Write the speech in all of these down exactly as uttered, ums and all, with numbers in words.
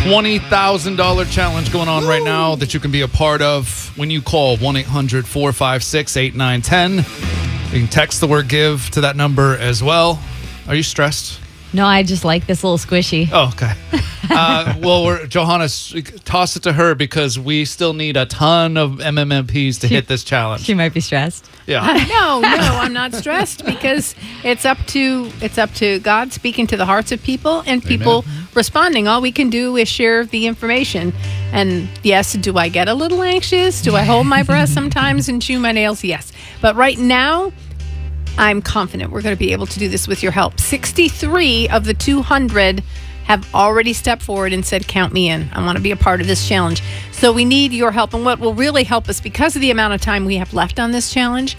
twenty thousand dollars challenge going on right now that you can be a part of when you call one eight hundred four five six eight nine one zero. You can text the word give to that number as well. Are you stressed? No, I just like this little squishy. Oh, okay. uh, well, we're, Johanna, toss it to her because we still need a ton of M M M Ps to she, hit this challenge. She might be stressed. Yeah. Uh, no, no, I'm not stressed because it's up to it's up to God speaking to the hearts of people and people Amen. responding. All we can do is share the information. And yes, do I get a little anxious? Do I hold my breath sometimes and chew my nails? Yes. But right now, I'm confident we're going to be able to do this with your help. sixty-three of the two hundred have already stepped forward and said, count me in. I want to be a part of this challenge. So we need your help. And what will really help us, because of the amount of time we have left on this challenge,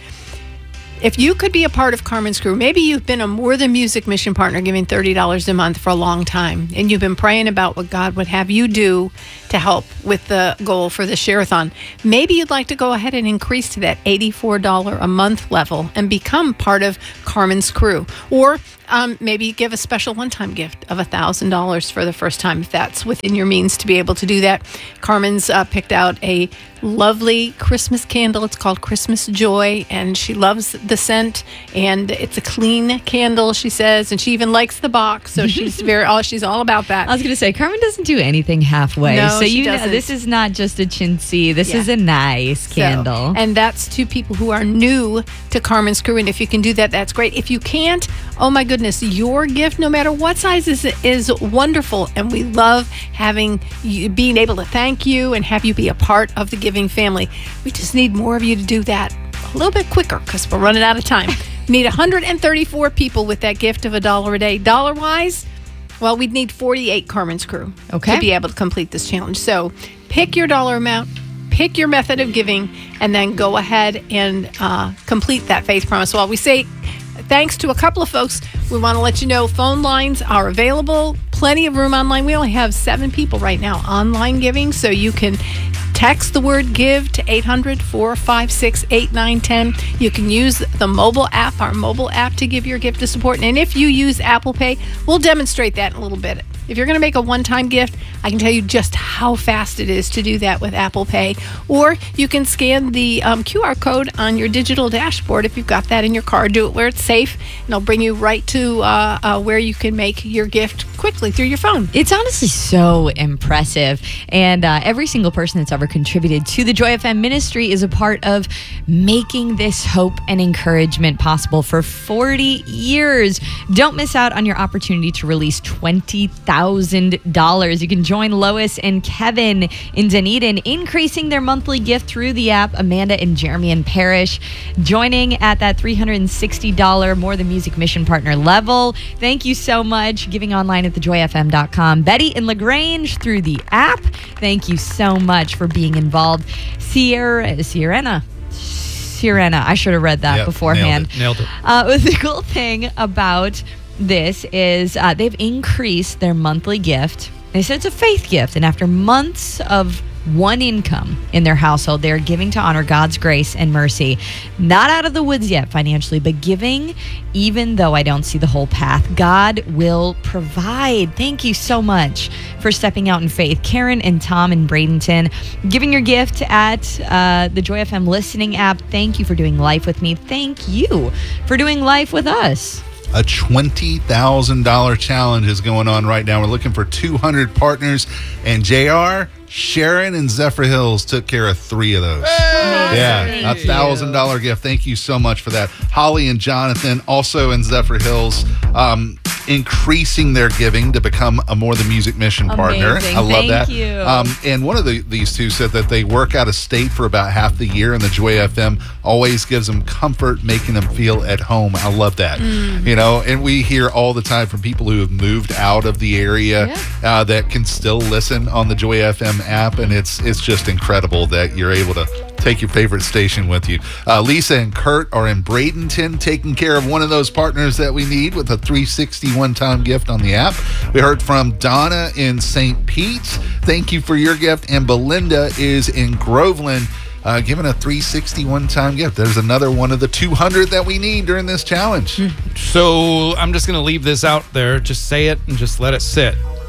if you could be a part of Carmen's crew, maybe you've been a More Than Music mission partner giving thirty dollars a month for a long time, and you've been praying about what God would have you do to help with the goal for the Share-a-thon. Maybe you'd like to go ahead and increase to that eighty-four dollars a month level and become part of Carmen's crew. Or um, maybe give a special one-time gift of one thousand dollars for the first time, if that's within your means to be able to do that. Carmen's uh, picked out a lovely Christmas candle. It's called Christmas Joy, and she loves the scent, and it's a clean candle, she says, and she even likes the box, so she's very all she's all about that. I was going to say, Carmen doesn't do anything halfway. No, so she you doesn't. know this is not just a chintzy. This Yeah. is a nice candle. So, and that's to people who are new to Carmen's crew, and if you can do that, that's great. If you can't, oh my goodness, your gift, no matter what size, is is wonderful, and we love having you, being able to thank you and have you be a part of the giving family. We just need more of you to do that a little bit quicker because we're running out of time. We need one hundred thirty-four people with that gift of a dollar a day. Dollar-wise, well, we'd need forty-eight Carmen's crew okay. to be able to complete this challenge. So pick your dollar amount, pick your method of giving, and then go ahead and uh, complete that faith promise. Well, we say thanks to a couple of folks. We want to let you know phone lines are available. Plenty of room online. We only have seven people right now online giving, so you can text the word give to eight hundred four five six eight nine one zero. You can use the mobile app, our mobile app, to give your gift of support. And if you use Apple Pay, we'll demonstrate that in a little bit. If you're going to make a one-time gift, I can tell you just how fast it is to do that with Apple Pay. Or you can scan the um, Q R code on your digital dashboard if you've got that in your car. Do it where it's safe, and it'll bring you right to uh, uh, where you can make your gift quickly through your phone. It's honestly so impressive. And uh, every single person that's ever contributed to the Joy F M ministry is a part of making this hope and encouragement possible for forty years. Don't miss out on your opportunity to release twenty thousand dollars. You can join Lois and Kevin in Dunedin, increasing their monthly gift through the app. Amanda and Jeremy and Parrish joining at that three hundred sixty dollars More Than Music mission partner level. Thank you so much. Giving online at the joy f m dot com. Betty and LaGrange through the app. Thank you so much for being involved. Sierra, Sierena. Sierena. I should have read that yep, beforehand. Nailed it. Nailed it. Uh, the cool thing about this is uh, they've increased their monthly gift. They said it's a faith gift, and after months of one income in their household, they're giving to honor God's grace and mercy. Not out of the woods yet financially, but giving even though I don't see the whole path. God will provide. Thank you so much for stepping out in faith. Karen and Tom in Bradenton, giving your gift at uh, the Joy F M listening app. Thank you for doing life with me. Thank you for doing life with us. A twenty thousand dollars challenge is going on right now. We're looking for two hundred partners. And J R, Sharon, and Zephyr Hills took care of three of those. Hey! Yeah, a Thank one thousand dollars gift. Thank you so much for that. Holly and Jonathan, also in Zephyr Hills, um, increasing their giving to become a More Than Music mission partner. Amazing. I love Thank that. you. Um, and one of the, these two said that they work out of state for about half the year, and the Joy F M always gives them comfort, making them feel at home. I love that. Mm. You know, and we hear all the time from people who have moved out of the area Yeah. uh, that can still listen on the Joy F M app, and it's it's just incredible that you're able to take your favorite station with you. Uh, Lisa and Kurt are in Bradenton, taking care of one of those partners that we need with a three sixty one-time gift on the app. We heard from Donna in Saint Pete. Thank you for your gift. And Belinda is in Groveland, uh, giving a three sixty one-time gift. There's another one of the two hundred that we need during this challenge. So I'm just going to leave this out there. Just say it and just let it sit.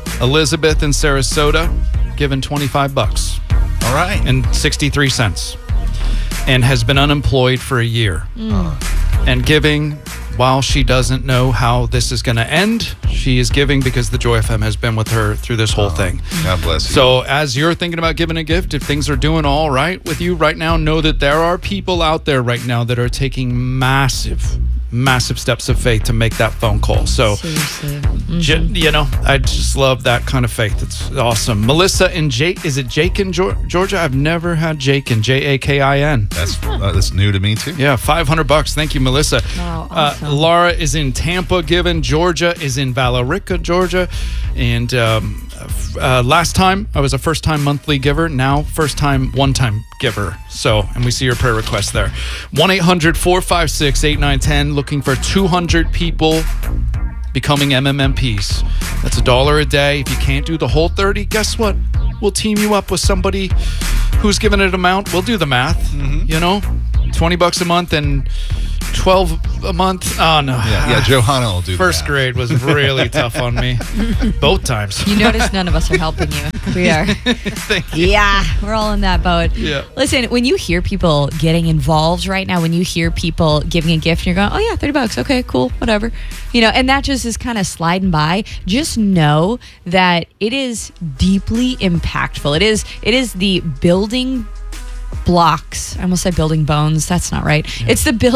Elizabeth in Sarasota, given twenty-five bucks All right. and sixty-three cents, and has been unemployed for a year. And giving, while she doesn't know how this is going to end, she is giving because the Joy F M has been with her through this whole thing. God bless you. So as you're thinking about giving a gift, if things are doing all right with you right now, know that there are people out there right now that are taking massive, massive steps of faith to make that phone call. So, Seriously. j- you know, I just love that kind of faith. It's awesome. Melissa and Jake, is it Jake in Geor- Georgia? I've never had Jake in, J A K I N. that's uh, that's new to me too. Yeah, five hundred bucks. Thank you, Melissa. Wow, uh, awesome. Laura is in Tampa, given. Georgia is in Valerica, Georgia. And um, uh, last time, I was a first-time monthly giver. Now, first-time, one-time giver. So, and we see your prayer request there. one eight hundred four five six eight nine one zero, looking for two hundred people becoming M M M Ps. That's a dollar a day. If you can't do the whole thirty, guess what? We'll team you up with somebody who's given it amount. We'll do the math, you know? twenty bucks a month and twelve a month. Oh, no. Yeah, yeah, Johanna will do First that. grade was really tough on me. Both times. You notice none of us are helping you. We are. Thank you. Yeah, we're all in that boat. Yeah. Listen, when you hear people getting involved right now, when you hear people giving a gift and you're going, oh yeah, thirty bucks. Okay, cool, whatever. You know, and that just is kind of sliding by. Just know that it is deeply impactful. It is, it is the building blocks. I almost said building bones. That's not right. It's the building